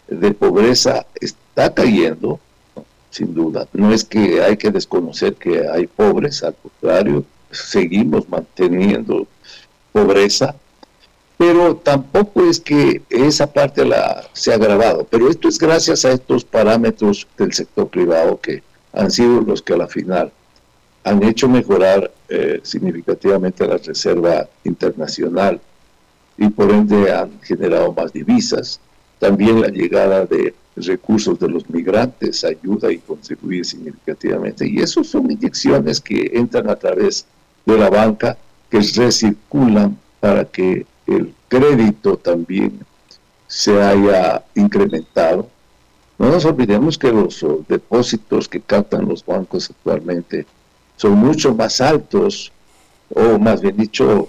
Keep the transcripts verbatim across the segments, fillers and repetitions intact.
de pobreza está cayendo, ¿no? Sin duda. No es que hay que desconocer que hay pobres, al contrario, seguimos manteniendo pobreza, pero tampoco es que esa parte la, se ha agravado. Pero esto es gracias a estos parámetros del sector privado que han sido los que a la final han hecho mejorar eh, significativamente la reserva internacional y por ende han generado más divisas. También la llegada de recursos de los migrantes ayuda y contribuye significativamente. Y eso son inyecciones que entran a través de la banca, que recirculan para que el crédito también se haya incrementado. No nos olvidemos que los uh, depósitos que captan los bancos actualmente son mucho más altos, o más bien dicho,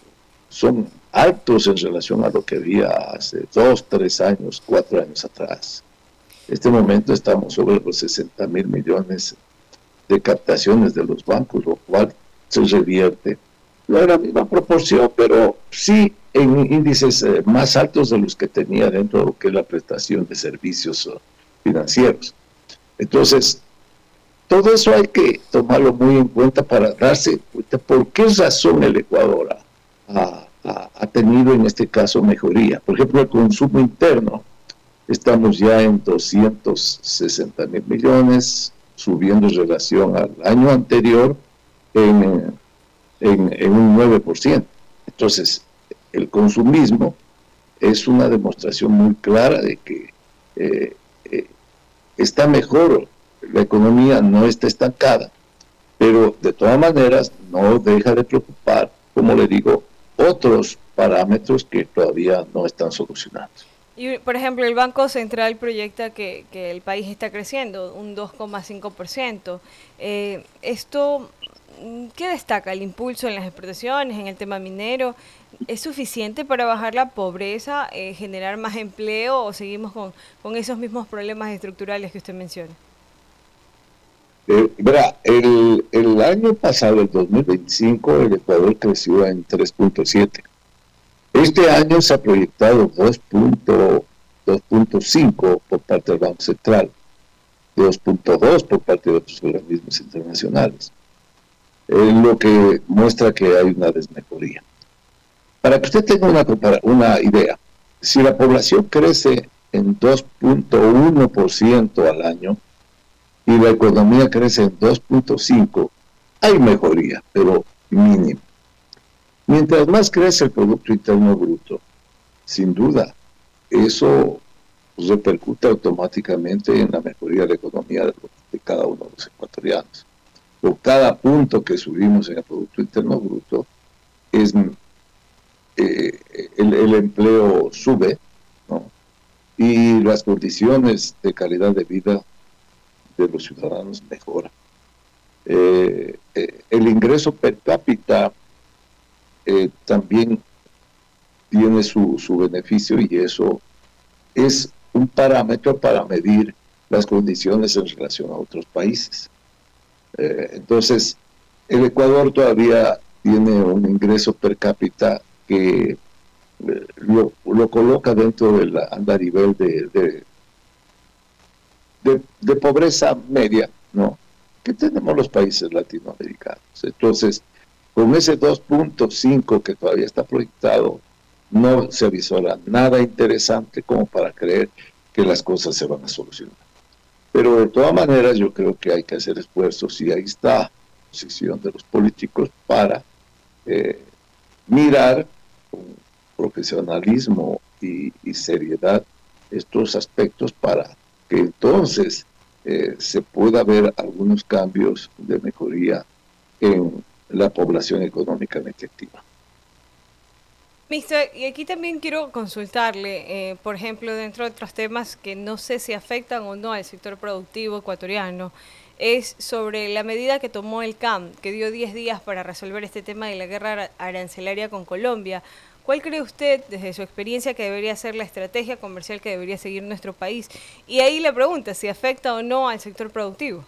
son altos en relación a lo que había hace dos, tres años, cuatro años atrás. En este momento estamos sobre los sesenta mil millones de captaciones de los bancos, lo cual se revierte. No en la misma proporción, pero sí en índices eh, más altos de los que tenía dentro de lo que es la prestación de servicios uh, financieros. Entonces, todo eso hay que tomarlo muy en cuenta para darse cuenta por qué razón el Ecuador ha, ha, ha tenido en este caso mejoría. Por ejemplo, el consumo interno, estamos ya en doscientos sesenta mil millones, subiendo en relación al año anterior en, en, en un nueve por ciento. Entonces, el consumismo es una demostración muy clara de que eh, eh, está mejor. La economía no está estancada, pero de todas maneras no deja de preocupar, como le digo, otros parámetros que todavía no están solucionados. Y, por ejemplo, el Banco Central proyecta que, que el país está creciendo un dos coma cinco por ciento. Eh, ¿Esto qué destaca? ¿El impulso en las exportaciones, en el tema minero? ¿Es suficiente para bajar la pobreza, eh, generar más empleo o seguimos con, con esos mismos problemas estructurales que usted menciona? Eh, verá, el, el año pasado, el dos mil veinticinco, el Ecuador creció en tres punto siete. Este año se ha proyectado dos punto cinco por parte del Banco Central, dos punto dos por parte de otros organismos internacionales, eh, lo que muestra que hay una desmejoría. Para que usted tenga una, una idea, si la población crece en dos punto uno por ciento al año, y la economía crece en dos punto cinco, hay mejoría, pero mínima. Mientras más crece el Producto Interno Bruto, sin duda, eso repercute automáticamente en la mejoría de la economía de, de cada uno de los ecuatorianos. Por cada punto que subimos en el Producto Interno Bruto, es, eh, el, el empleo sube, ¿no? Y las condiciones de calidad de vida de los ciudadanos mejora. Eh, eh, el ingreso per cápita eh, también tiene su, su beneficio, y eso es un parámetro para medir las condiciones en relación a otros países. Eh, entonces, el Ecuador todavía tiene un ingreso per cápita que eh, lo, lo coloca dentro del andarivel de, de De, de pobreza media, ¿no?, que tenemos los países latinoamericanos. Entonces, con ese dos punto cinco que todavía está proyectado, no se avisora nada interesante como para creer que las cosas se van a solucionar. Pero de todas maneras yo creo que hay que hacer esfuerzos, y ahí está la posición de los políticos para eh, mirar con profesionalismo y, y seriedad estos aspectos para que entonces eh, se pueda ver algunos cambios de mejoría en la población económicamente activa. Mister, y aquí también quiero consultarle, eh, por ejemplo, dentro de otros temas que no sé si afectan o no al sector productivo ecuatoriano, es sobre la medida que tomó el C A M, que dio diez días para resolver este tema de la guerra arancelaria con Colombia. ¿Cuál cree usted, desde su experiencia, que debería ser la estrategia comercial que debería seguir nuestro país? Y ahí le pregunta si afecta o no al sector productivo.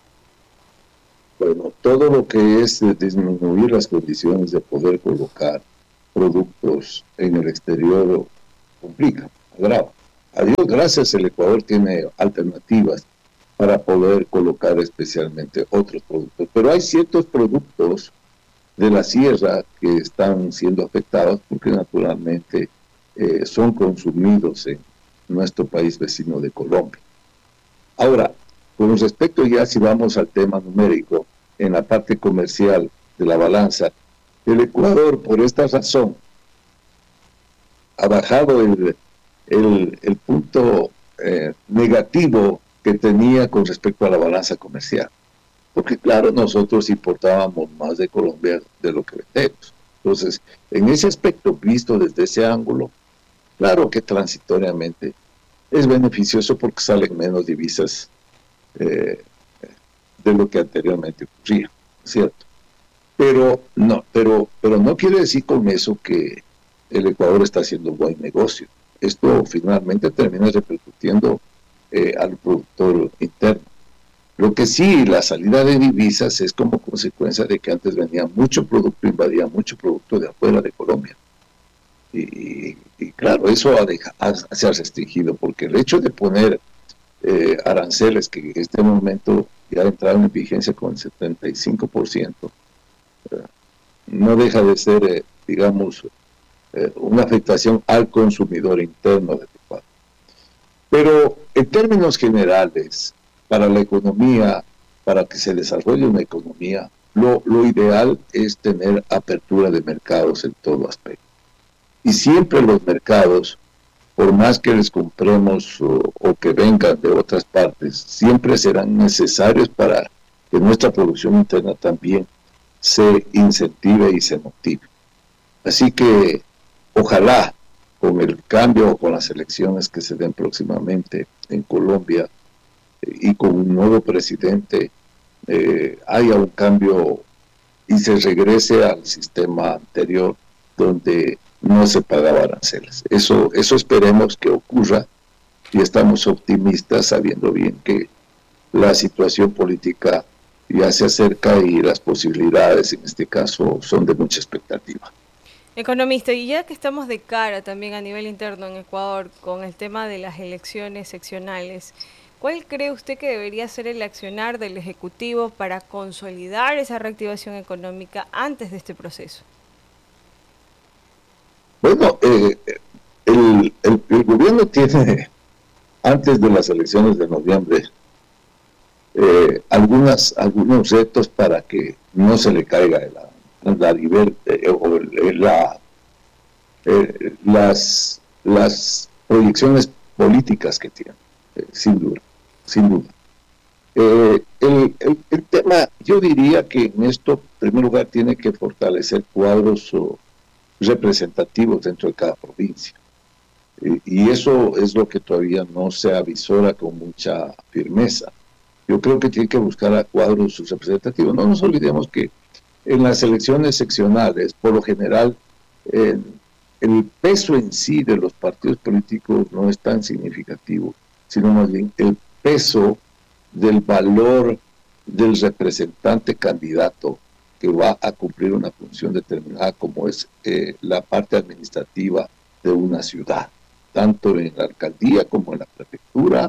Bueno, todo lo que es disminuir las condiciones de poder colocar productos en el exterior complica, agrava. a Dios gracias, el Ecuador tiene alternativas para poder colocar especialmente otros productos. Pero hay ciertos productos de la sierra que están siendo afectados porque naturalmente eh, son consumidos en nuestro país vecino de Colombia. Ahora, con respecto ya si vamos al tema numérico, en la parte comercial de la balanza, el Ecuador por esta razón ha bajado el, el, el punto eh, negativo que tenía con respecto a la balanza comercial. Porque claro, nosotros importábamos más de Colombia de lo que vendemos. Entonces, en ese aspecto, visto desde ese ángulo, claro que transitoriamente es beneficioso porque salen menos divisas eh, de lo que anteriormente ocurría, ¿cierto? Pero no, pero, pero no quiere decir con eso que el Ecuador está haciendo un buen negocio. Esto finalmente termina repercutiendo eh, al productor interno. Lo que sí, la salida de divisas es como consecuencia de que antes venía mucho producto, invadía mucho producto de afuera de Colombia. Y, y, y claro, eso ha deja, ha, se ha restringido, porque el hecho de poner eh, aranceles que en este momento ya entraron en vigencia con el setenta y cinco por ciento, eh, no deja de ser, eh, digamos, eh, una afectación al consumidor interno del Ecuador. Pero en términos generales, para la economía, para que se desarrolle una economía, lo, lo ideal es tener apertura de mercados en todo aspecto. Y siempre los mercados, por más que les compremos o, o que vengan de otras partes, siempre serán necesarios para que nuestra producción interna también se incentive y se motive. Así que ojalá con el cambio o con las elecciones que se den próximamente en Colombia, y con un nuevo presidente eh, haya un cambio y se regrese al sistema anterior donde no se pagaba aranceles. Eso, eso esperemos que ocurra y estamos optimistas sabiendo bien que la situación política ya se acerca y las posibilidades en este caso son de mucha expectativa. Economista, y ya que estamos de cara también a nivel interno en Ecuador con el tema de las elecciones seccionales, ¿cuál cree usted que debería ser el accionar del Ejecutivo para consolidar esa reactivación económica antes de este proceso? Bueno, eh, el, el, el gobierno tiene, antes de las elecciones de noviembre, eh, algunas, algunos retos para que no se le caiga la, la, eh, o la, eh, las, las proyecciones políticas que tiene, eh, sin duda. Sin duda. Eh, el, el, el tema, yo diría que en esto, en primer lugar, tiene que fortalecer cuadros oh, representativos dentro de cada provincia. Eh, y eso es lo que todavía no se avisora con mucha firmeza. Yo creo que tiene que buscar a cuadros representativos. No nos olvidemos que en las elecciones seccionales, por lo general, eh, el peso en sí de los partidos políticos no es tan significativo, sino más bien el peso del valor del representante candidato que va a cumplir una función determinada como es eh, la parte administrativa de una ciudad, tanto en la alcaldía como en la prefectura.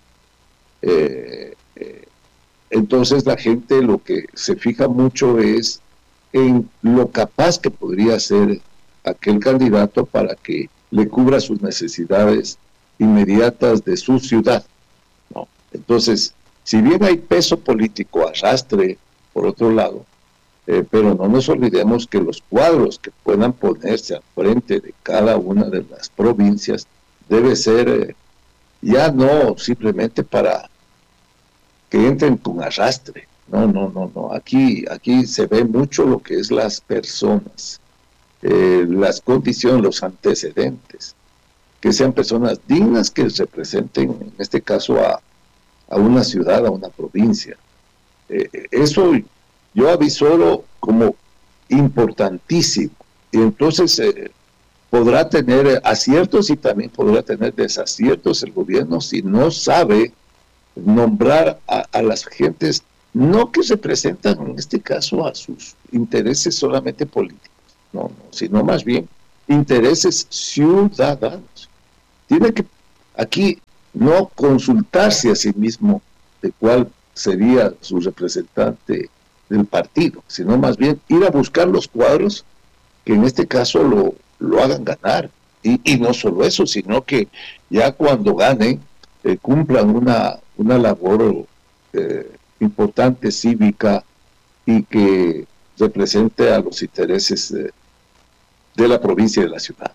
Eh, eh, entonces la gente lo que se fija mucho es en lo capaz que podría ser aquel candidato para que le cubra sus necesidades inmediatas de su ciudad, ¿no? Entonces, si bien hay peso político, arrastre, por otro lado, eh, pero no nos olvidemos que los cuadros que puedan ponerse al frente de cada una de las provincias debe ser eh, ya no simplemente para que entren con arrastre. No, no, no, no. Aquí, aquí se ve mucho lo que es las personas, eh, las condiciones, los antecedentes, que sean personas dignas que representen, en este caso, a, a una ciudad, a una provincia. Eh, eso yo avisoro como importantísimo. Y entonces eh, podrá tener aciertos y también podrá tener desaciertos el gobierno si no sabe nombrar a, a las gentes, no que representan en este caso a sus intereses solamente políticos, no, no, sino más bien intereses ciudadanos. Tiene que aquí no consultarse a sí mismo de cuál sería su representante del partido, sino más bien ir a buscar los cuadros que en este caso lo, lo hagan ganar. Y, y no solo eso, sino que ya cuando ganen, eh, cumplan una, una labor eh, importante cívica y que represente a los intereses eh, de la provincia y de la ciudad.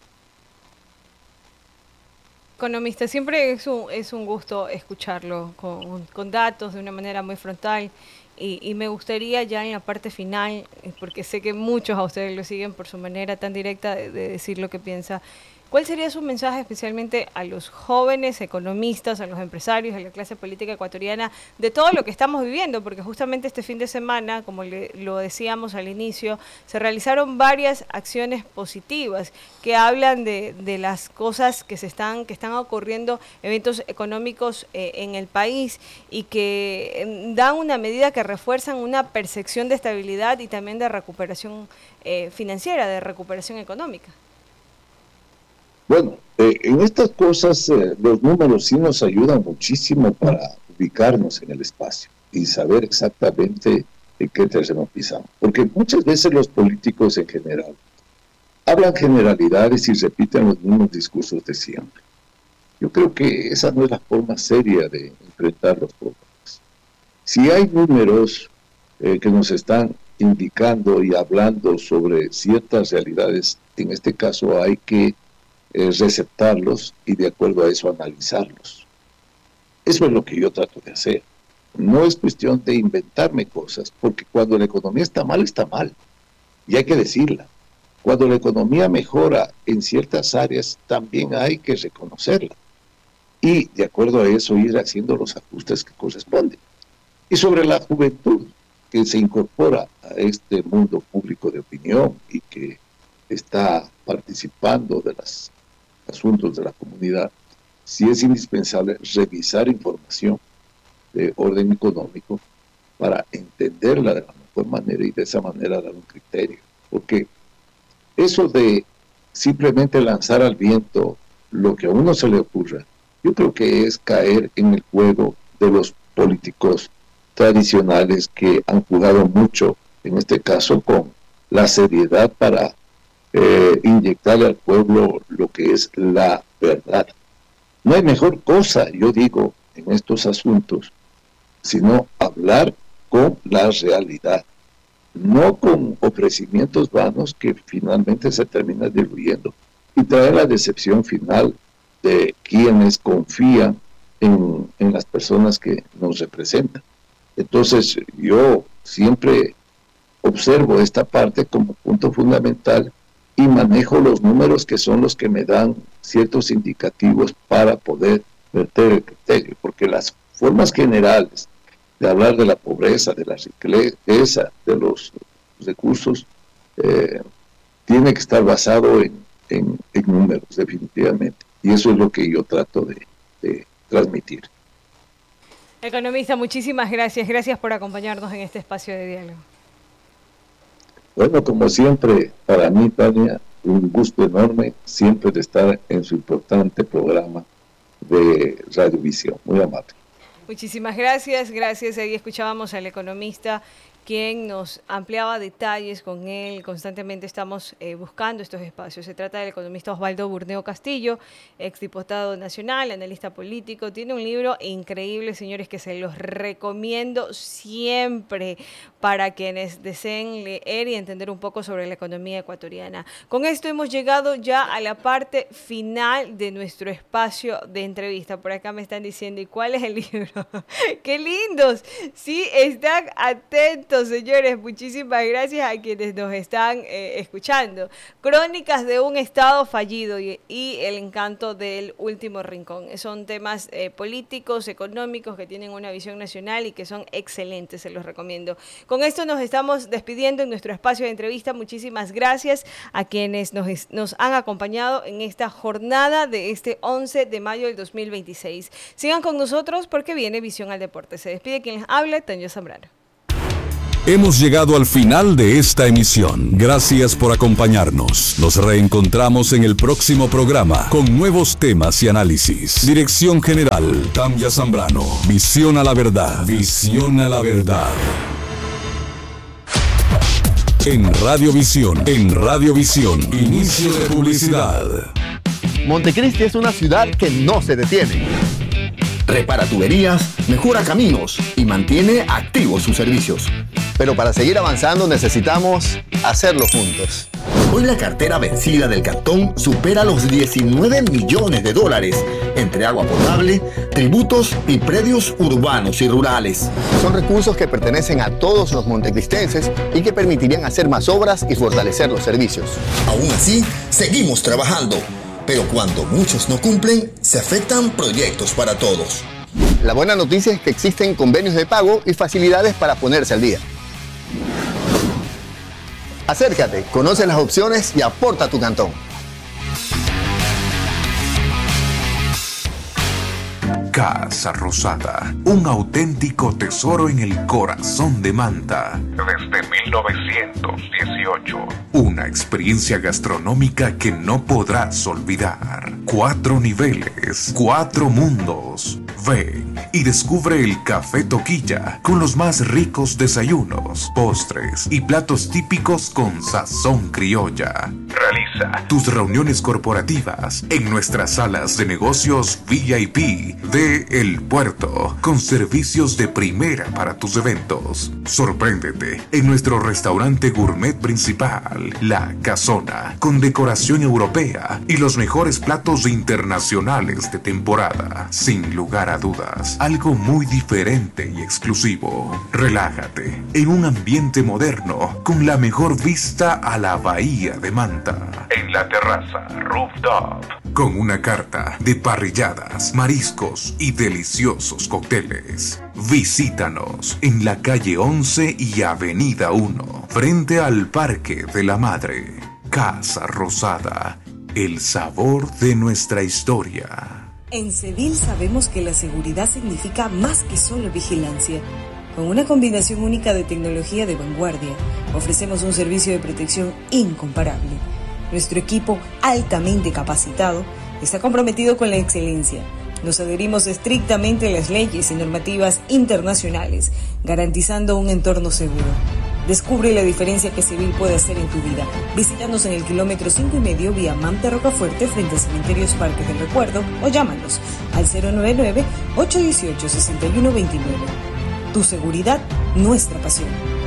Economista, siempre es un, es un gusto escucharlo con, con datos de una manera muy frontal y, y me gustaría ya en la parte final, porque sé que muchos a ustedes lo siguen por su manera tan directa de, de decir lo que piensa, ¿cuál sería su mensaje especialmente a los jóvenes economistas, a los empresarios, a la clase política ecuatoriana, de todo lo que estamos viviendo? Porque justamente este fin de semana, como le, lo decíamos al inicio, se realizaron varias acciones positivas que hablan de, de las cosas que se están, que están ocurriendo, eventos económicos eh, en el país y que eh, dan una medida que refuerzan una percepción de estabilidad y también de recuperación eh, financiera, de recuperación económica. Bueno, eh, en estas cosas eh, los números sí nos ayudan muchísimo para ubicarnos en el espacio y saber exactamente en qué terreno pisamos. Porque muchas veces los políticos en general hablan generalidades y repiten los mismos discursos de siempre. Yo creo que esa no es la forma seria de enfrentar los problemas. Si hay números eh, que nos están indicando y hablando sobre ciertas realidades, en este caso hay que Eh, receptarlos y de acuerdo a eso analizarlos. Eso es lo que yo trato de hacer. No es cuestión de inventarme cosas, porque cuando la economía está mal, está mal. Y hay que decirla. Cuando la economía mejora en ciertas áreas, también hay que reconocerla. Y de acuerdo a eso ir haciendo los ajustes que corresponden. Y sobre la juventud que se incorpora a este mundo público de opinión y que está participando de los asuntos de la comunidad, sí es indispensable revisar información de orden económico para entenderla de la mejor manera y de esa manera dar un criterio. Porque eso de simplemente lanzar al viento lo que a uno se le ocurra, yo creo que es caer en el juego de los políticos tradicionales que han jugado mucho, en este caso con la seriedad para eh, inyectarle al pueblo lo que es la verdad. No hay mejor cosa, yo digo, en estos asuntos, sino hablar con la realidad, no con ofrecimientos vanos que finalmente se terminan diluyendo y traer la decepción final de quienes confían en, en las personas que nos representan. Entonces yo siempre observo esta parte como punto fundamental y manejo los números que son los que me dan ciertos indicativos para poder verter el criterio, porque las formas generales de hablar de la pobreza, de la riqueza, de los recursos, eh, tiene que estar basado en, en, en números, definitivamente. Y eso es lo que yo trato de, de transmitir. Economista, muchísimas gracias. Gracias por acompañarnos en este espacio de diálogo. Bueno, como siempre, para mí, Tania, un gusto enorme siempre de estar en su importante programa de Radiovisión. Muy amable. Muchísimas gracias, gracias. Ahí escuchábamos al economista, quien nos ampliaba detalles. Con él constantemente estamos eh, buscando estos espacios. Se trata del economista Osvaldo Burneo Castillo, exdiputado nacional, analista político. Tiene un libro increíble, señores, que se los recomiendo siempre para quienes deseen leer y entender un poco sobre la economía ecuatoriana. Con esto hemos llegado ya a la parte final de nuestro espacio de entrevista. Por acá me están diciendo, ¿y cuál es el libro? ¡Qué lindos! Sí, están atentos, señores. Muchísimas gracias a quienes nos están eh, escuchando. Crónicas de un Estado fallido y, y el encanto del último rincón. Son temas eh, políticos, económicos, que tienen una visión nacional y que son excelentes, se los recomiendo. Con esto nos estamos despidiendo en nuestro espacio de entrevista. Muchísimas gracias a quienes nos, nos han acompañado en esta jornada de este once de mayo del dos mil veintiséis. Sigan con nosotros porque viene Visión al Deporte. Se despide quien les habla, Tania Zambrano. Hemos llegado al final de esta emisión. Gracias por acompañarnos. Nos reencontramos en el próximo programa con nuevos temas y análisis. Dirección General, Tanya Zambrano. Visión a la verdad. Visión a la verdad. En Radiovisión, en Radiovisión, inicio de publicidad. Montecristi es una ciudad que no se detiene. Repara tuberías, mejora caminos y mantiene activos sus servicios. Pero para seguir avanzando necesitamos hacerlo juntos. Hoy la cartera vencida del Cantón supera los diecinueve millones de dólares entre agua potable, tributos y predios urbanos y rurales. Son recursos que pertenecen a todos los montecristenses y que permitirían hacer más obras y fortalecer los servicios. Aún así, seguimos trabajando. Pero cuando muchos no cumplen, se afectan proyectos para todos. La buena noticia es que existen convenios de pago y facilidades para ponerse al día. Acércate, conoce las opciones y aporta a tu cantón. Casa Rosada, un auténtico tesoro en el corazón de Manta. Desde mil novecientos dieciocho. Una experiencia gastronómica que no podrás olvidar. Cuatro niveles, cuatro mundos. Ven y descubre el Café Toquilla con los más ricos desayunos, postres y platos típicos con sazón criolla. Realiza tus reuniones corporativas en nuestras salas de negocios V I P de El Puerto, con servicios de primera para tus eventos. Sorpréndete en nuestro restaurante gourmet principal, La Casona, con decoración europea y los mejores platos internacionales de temporada. Sin lugar a dudas, algo muy diferente y exclusivo. Relájate en un ambiente moderno con la mejor vista a la bahía de Manta. En la terraza Rooftop, con una carta de parrilladas, mariscos y deliciosos cócteles. Visítanos en la calle once y avenida uno, frente al Parque de la Madre. Casa Rosada, el sabor de nuestra historia. En Cedil sabemos que la seguridad significa más que solo vigilancia. Con una combinación única de tecnología de vanguardia, ofrecemos un servicio de protección incomparable. Nuestro equipo, altamente capacitado, está comprometido con la excelencia. Nos adherimos estrictamente a las leyes y normativas internacionales, garantizando un entorno seguro. Descubre la diferencia que Cedil puede hacer en tu vida. Visítanos en el kilómetro cinco y medio vía Manta Rocafuerte frente a Cementerios Parques del Recuerdo o llámanos al cero nueve nueve, ocho uno ocho, seis uno dos nueve. Tu seguridad, nuestra pasión.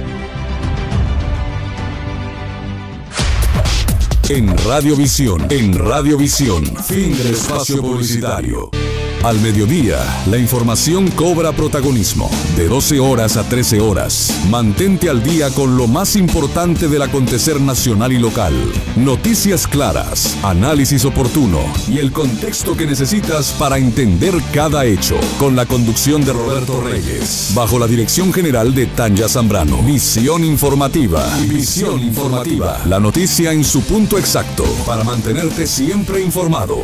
En Radiovisión, en Radiovisión, fin del espacio publicitario. Al mediodía, la información cobra protagonismo. De doce horas a trece horas, mantente al día con lo más importante del acontecer nacional y local. Noticias claras, análisis oportuno y el contexto que necesitas para entender cada hecho. Con la conducción de Roberto Reyes, bajo la dirección general de Tanya Zambrano. Visión informativa. Visión informativa. La noticia en su punto exacto para mantenerte siempre informado.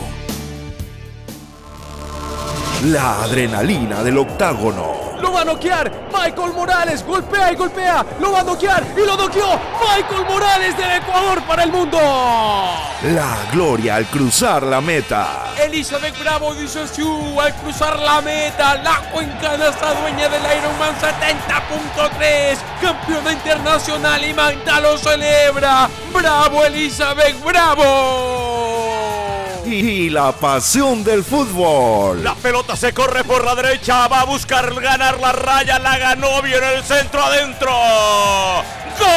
La adrenalina del octágono. ¡Lo va a noquear! ¡Michael Morales! ¡Golpea y golpea! ¡Lo va a noquear! ¡Y lo noqueó! ¡Michael Morales del Ecuador para el mundo! La gloria al cruzar la meta. Elizabeth Bravo dice sí al cruzar la meta. La cuencana está dueña del Ironman setenta punto tres. Campeona internacional y Manta lo celebra. ¡Bravo, Elizabeth! ¡Bravo! Y la pasión del fútbol. La pelota se corre por la derecha, va a buscar ganar la raya, la ganó, viene el centro adentro. ¡Gol!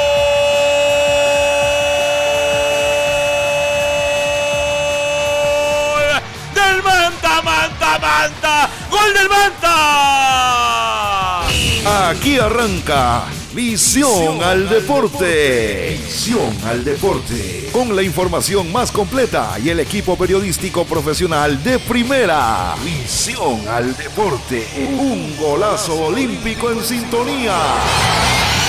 ¡Del Manta, Manta, Manta! ¡Gol del Manta! Aquí arranca Visión al Deporte. Visión al Deporte. Con la información más completa y el equipo periodístico profesional de primera. Visión al Deporte. Un golazo olímpico en sintonía.